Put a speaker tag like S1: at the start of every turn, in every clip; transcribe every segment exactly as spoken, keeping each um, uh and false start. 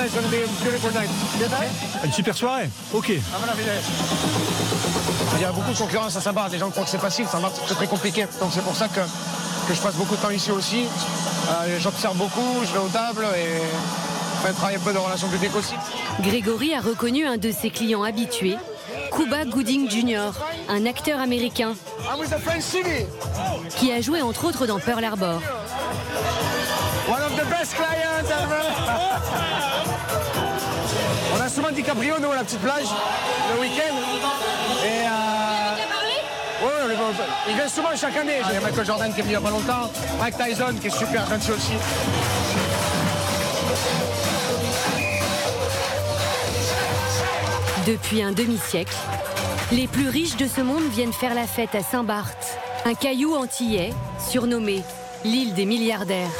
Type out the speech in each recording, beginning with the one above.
S1: it's going to be a beautiful night.
S2: Une super soirée. Ok.
S1: Il y a beaucoup de concurrence à Saint-Barth. Les gens croient que c'est facile. Saint-Barth, c'est très compliqué. Donc c'est pour ça que, que je passe beaucoup de temps ici aussi. Euh, J'observe beaucoup, je vais aux tables et enfin, je travaille un peu de relations publiques aussi.
S3: Grégory a reconnu un de ses clients habitués, Cuba Gooding junior, un acteur américain qui a joué entre autres dans Pearl Harbor.
S1: One of the best clients ever. On a souvent DiCaprio, nous, à la petite plage, le week-end. Et euh... ouais, il vient souvent chaque année. Il y a Michael Jordan qui est venu il n'y a pas longtemps, Mike Tyson qui est super gentil aussi.
S3: Depuis un demi-siècle, les plus riches de ce monde viennent faire la fête à Saint-Barth, un caillou antillais surnommé l'île des milliardaires.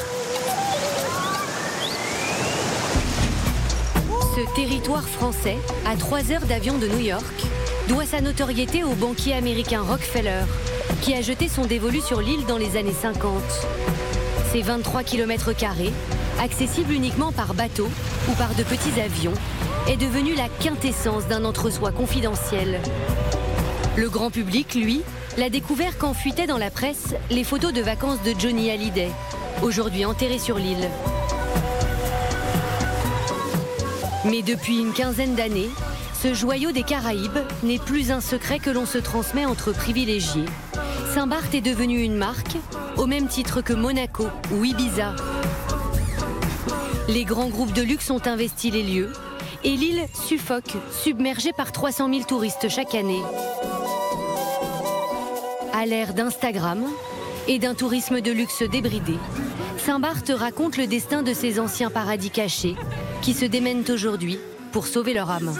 S3: Ce territoire français, à trois heures d'avion de New York, doit sa notoriété au banquier américain Rockefeller, qui a jeté son dévolu sur l'île dans les années cinquante. Ces vingt-trois kilomètres carrés, accessibles uniquement par bateau ou par de petits avions, est devenu la quintessence d'un entre-soi confidentiel. Le grand public, lui, l'a découvert quand fuitaient dans la presse les photos de vacances de Johnny Hallyday, aujourd'hui enterré sur l'île. Mais depuis une quinzaine d'années, ce joyau des Caraïbes n'est plus un secret que l'on se transmet entre privilégiés. Saint-Barth est devenu une marque, au même titre que Monaco ou Ibiza. Les grands groupes de luxe ont investi les lieux, et l'île suffoque, submergée par trois cent mille touristes chaque année. À l'ère d'Instagram et d'un tourisme de luxe débridé, Saint-Barth raconte le destin de ces anciens paradis cachés qui se démènent aujourd'hui pour sauver leur âme.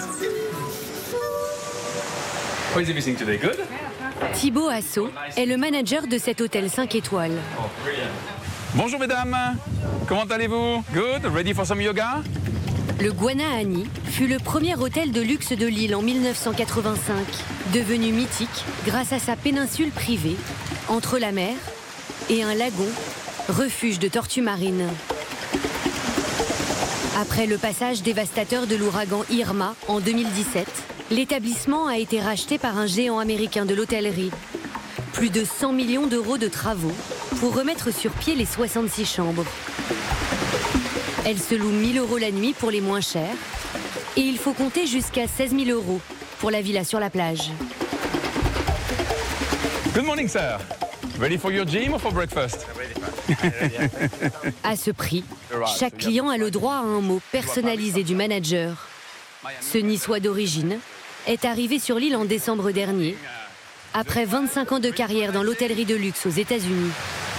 S3: Thibaut Assot est le manager de cet hôtel cinq étoiles.
S4: Bonjour mesdames, comment allez-vous? Good, ready for some yoga?
S3: Le Guanahani fut le premier hôtel de luxe de l'île en mille neuf cent quatre-vingt-cinq, devenu mythique grâce à sa péninsule privée, entre la mer et un lagon, refuge de tortues marines. Après le passage dévastateur de l'ouragan Irma en deux mille dix-sept, l'établissement a été racheté par un géant américain de l'hôtellerie. Plus de cent millions d'euros de travaux pour remettre sur pied les soixante-six chambres. Elle se loue mille euros la nuit pour les moins chers et il faut compter jusqu'à seize mille euros pour la villa sur la plage.
S4: Good morning, sir. Ready for your gym or for breakfast?
S3: À ce prix, chaque client a le droit à un mot personnalisé du manager. Ce Niçois d'origine est arrivé sur l'île en décembre dernier, après vingt-cinq ans de carrière dans l'hôtellerie de luxe aux États-Unis.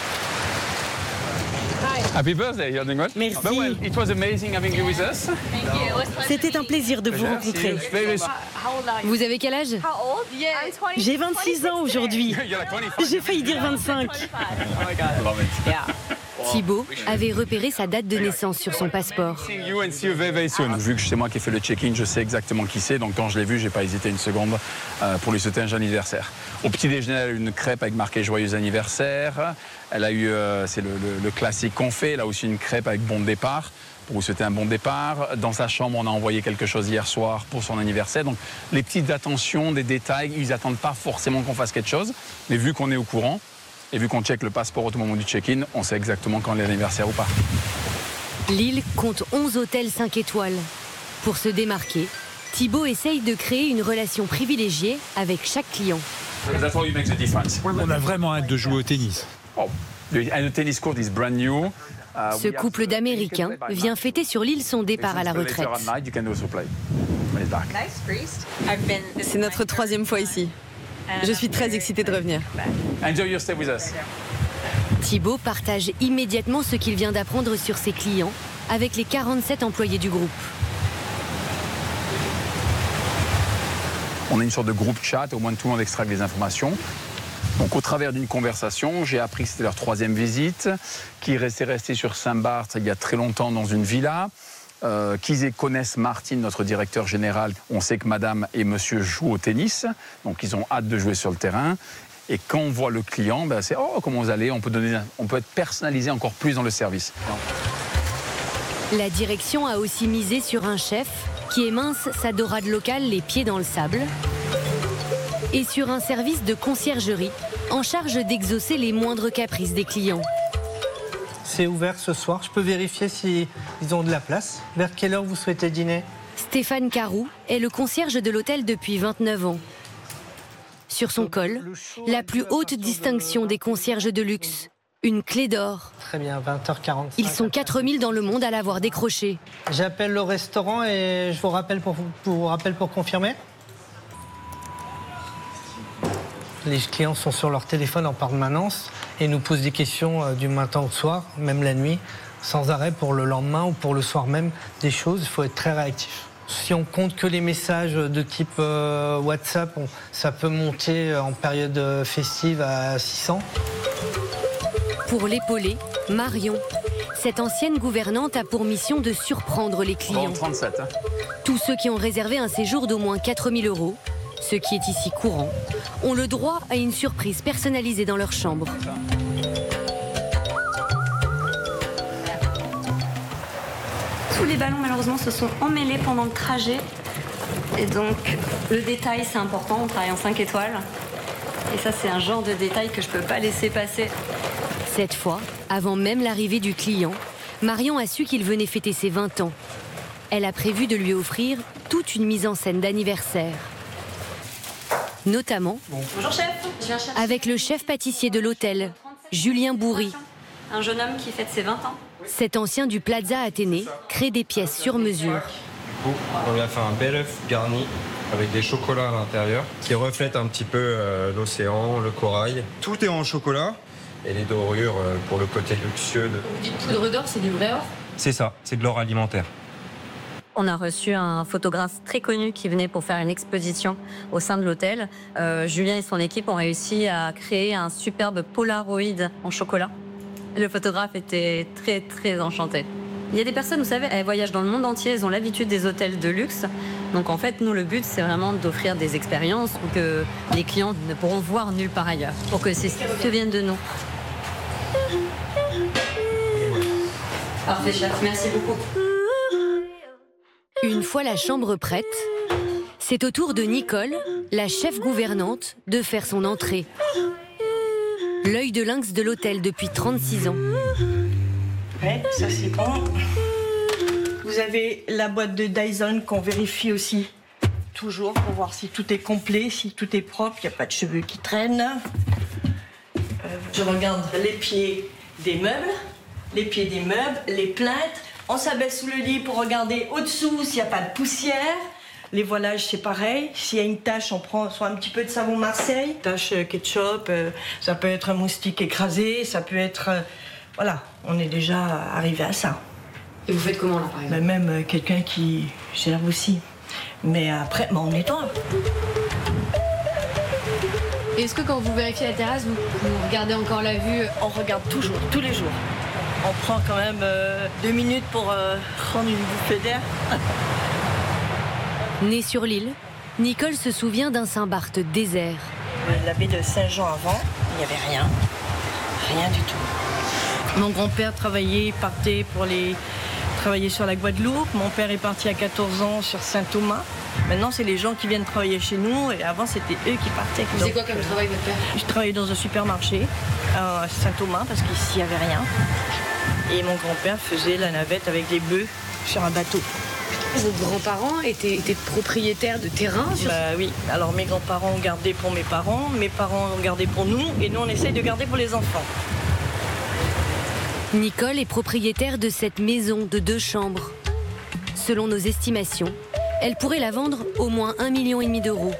S4: Happy birthday, you're doing well?
S5: Merci.
S4: But well, it was amazing having you with us.
S5: C'était un plaisir de vous rencontrer.
S3: Vous avez quel âge?
S5: J'ai vingt-six ans aujourd'hui. J'ai failli dire vingt-cinq.
S3: Thibaut avait repéré sa date de naissance sur son passeport.
S4: Vu que c'est moi qui ai fait le check-in, je sais exactement qui c'est. Donc quand je l'ai vu, j'ai pas hésité une seconde euh, pour lui souhaiter un joyeux anniversaire. Au petit déjeuner, elle a eu une crêpe avec marqué joyeux anniversaire. Elle a eu, euh, c'est le, le, le classique qu'on fait. Elle a aussi une crêpe avec bon départ pour vous souhaiter un bon départ. Dans sa chambre, on a envoyé quelque chose hier soir pour son anniversaire. Donc les petites attentions, des détails, ils n'attendent pas forcément qu'on fasse quelque chose. Mais vu qu'on est au courant, et vu qu'on check le passeport au moment du check-in, on sait exactement quand est l'anniversaire ou pas.
S3: L'île compte onze hôtels cinq étoiles. Pour se démarquer, Thibaut essaye de créer une relation privilégiée avec chaque client.
S2: On a vraiment hâte de jouer au tennis.
S4: Oh, the tennis court is brand new.
S3: Ce couple d'Américains vient fêter sur l'île son départ à la retraite.
S6: C'est notre troisième fois ici. Je suis très excitée de revenir.
S4: Enjoy your stay with us.
S3: Thibaut partage immédiatement ce qu'il vient d'apprendre sur ses clients avec les quarante-sept employés du groupe.
S4: On a une sorte de groupe chat, au moins tout le monde extrait des informations. Donc au travers d'une conversation, j'ai appris que c'était leur troisième visite, qu'ils étaient restés sur Saint-Barth il y a très longtemps dans une villa. Euh, qu'ils connaissent Martine, notre directeur général. On sait que madame et monsieur jouent au tennis, donc ils ont hâte de jouer sur le terrain. Et quand on voit le client, ben c'est « Oh, comment vous allez ?» On peut donner, on peut être personnalisé encore plus dans le service.
S3: La direction a aussi misé sur un chef qui émince sa dorade locale les pieds dans le sable et sur un service de conciergerie en charge d'exaucer les moindres caprices des clients.
S7: C'est ouvert ce soir, je peux vérifier s'ils ont de la place. Vers quelle heure vous souhaitez dîner?
S3: Stéphane Carou est le concierge de l'hôtel depuis vingt-neuf ans. Sur son col, la plus haute distinction des concierges de luxe, une clé d'or.
S7: Très bien, vingt heures quarante-cinq.
S3: Ils sont quatre mille dans le monde à l'avoir décroché.
S7: J'appelle le restaurant et je vous rappelle pour, pour, vous rappelle pour confirmer. Les clients sont sur leur téléphone en permanence et nous posent des questions euh, du matin au soir, même la nuit, sans arrêt pour le lendemain ou pour le soir même des choses. Il faut être très réactif. Si on compte que les messages de type euh, WhatsApp, on, ça peut monter en période festive à six cents.
S3: Pour l'épauler, Marion, cette ancienne gouvernante a pour mission de surprendre les clients.
S4: trente-sept. Hein.
S3: Tous ceux qui ont réservé un séjour d'au moins quatre mille euros, ce qui est ici courant, ont le droit à une surprise personnalisée dans leur chambre.
S8: Tous les ballons malheureusement se sont emmêlés pendant le trajet. Et donc le détail c'est important, on travaille en cinq étoiles. Et ça c'est un genre de détail que je ne peux pas laisser passer.
S3: Cette fois, avant même l'arrivée du client, Marion a su qu'il venait fêter ses vingt ans. Elle a prévu de lui offrir toute une mise en scène d'anniversaire. Notamment
S8: Bonjour chef, je viens chercher.
S3: Avec le chef pâtissier de l'hôtel, Julien Bourri.
S8: Un jeune homme qui fête ses vingt ans.
S3: Cet ancien du Plaza Athénée crée des pièces sur mesure.
S9: Du coup, on lui a fait un bel œuf garni avec des chocolats à l'intérieur qui reflètent un petit peu euh, l'océan, le corail. Tout est en chocolat et les dorures euh, pour le côté luxueux. De...
S10: Vous dites poudre d'or, c'est du vrai or?
S9: C'est ça, c'est de l'or alimentaire.
S8: On a reçu un photographe très connu qui venait pour faire une exposition au sein de l'hôtel. Euh, Julien et son équipe ont réussi à créer un superbe Polaroid en chocolat. Le photographe était très très enchanté. Il y a des personnes, vous savez, elles voyagent dans le monde entier, elles ont l'habitude des hôtels de luxe. Donc en fait, nous, le but, c'est vraiment d'offrir des expériences que les clients ne pourront voir nulle part ailleurs, pour que ces styles viennent de nous. Parfait, chef, merci beaucoup.
S3: Une fois la chambre prête, c'est au tour de Nicole, la chef gouvernante, de faire son entrée. L'œil de lynx de l'hôtel depuis trente-six ans.
S11: Ouais, ça c'est bon. Vous avez la boîte de Dyson qu'on vérifie aussi toujours pour voir si tout est complet, si tout est propre, il n'y a pas de cheveux qui traînent. Euh, je regarde les pieds des meubles, les pieds des meubles, les plaintes. On s'abaisse sous le lit pour regarder au-dessous s'il n'y a pas de poussière. Les voilages, c'est pareil. S'il y a une tache, on prend soit un petit peu de savon Marseille. Tache euh, ketchup, euh, ça peut être un moustique écrasé, ça peut être... Euh, voilà, on est déjà arrivé à ça.
S10: Et vous faites comment, là, par exemple?
S11: Ben, Même euh, quelqu'un qui gère aussi. Mais après, ben, on nettoie.
S10: Est-ce que quand vous vérifiez la terrasse, vous, vous regardez encore la vue?
S11: On regarde toujours, tous les jours. On prend quand même euh, deux minutes pour euh, prendre une bouffée d'air.
S3: Née sur l'île, Nicole se souvient d'un Saint-Barth désert.
S11: La baie de Saint-Jean avant, il n'y avait rien. Rien du tout. Mon grand-père travaillait, il partait pour les... travailler sur la Guadeloupe. Mon père est parti à quatorze ans sur Saint-Thomas. Maintenant, c'est les gens qui viennent travailler chez nous. Et avant, c'était eux qui partaient.
S10: Vous faisiez quoi comme travail, votre père?
S11: Je travaillais dans un supermarché à Saint-Thomas parce qu'ici, il n'y avait rien. Et mon grand-père faisait la navette avec des bœufs sur un bateau.
S10: Vos grands-parents étaient, étaient propriétaires de terrain sur...
S11: Bah oui, alors mes grands-parents ont gardé pour mes parents, mes parents ont gardé pour nous, et nous on essaye de garder pour les enfants.
S3: Nicole est propriétaire de cette maison de deux chambres. Selon nos estimations, elle pourrait la vendre au moins un million et demi d'euros.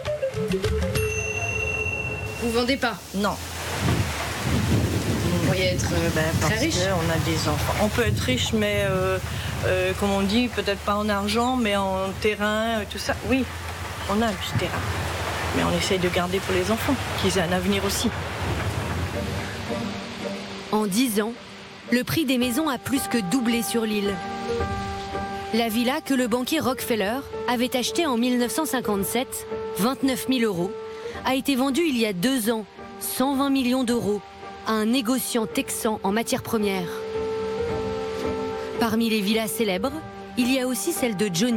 S10: Vous vendez pas?
S11: Non.
S10: Vous pourriez être euh,
S11: ben,
S10: très riche.
S11: On a des enfants. On peut être riche, mais euh, euh, comme on dit, peut-être pas en argent, mais en terrain, tout ça. Oui, on a du terrain. Mais on essaye de garder pour les enfants, qu'ils aient un avenir aussi.
S3: En dix ans, le prix des maisons a plus que doublé sur l'île. La villa que le banquier Rockefeller avait achetée en mille neuf cent cinquante-sept, vingt-neuf mille euros, a été vendue il y a deux ans, cent vingt millions d'euros, à un négociant texan en matières premières. Parmi les villas célèbres, il y a aussi celle de Johnny.